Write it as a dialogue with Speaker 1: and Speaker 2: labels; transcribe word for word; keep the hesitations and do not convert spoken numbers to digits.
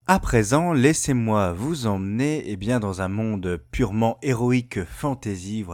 Speaker 1: À présent, laissez-moi vous emmener, eh bien, dans un monde purement héroïque fantasy.